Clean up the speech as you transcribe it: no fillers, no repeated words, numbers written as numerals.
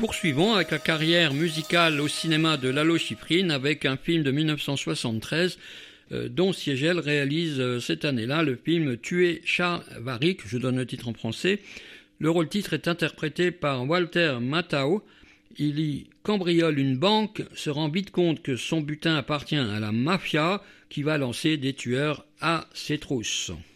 poursuivons avec la carrière musicale au cinéma de Lalo Schifrin avec un film de 1973 dont Siegel réalise cette année-là le film Tuer Charles Varick, je donne le titre en français. Le rôle-titre est interprété par Walter Matthau. Il y cambriole une banque, se rend vite compte que son butin appartient à la mafia qui va lancer des tueurs à ses trousses.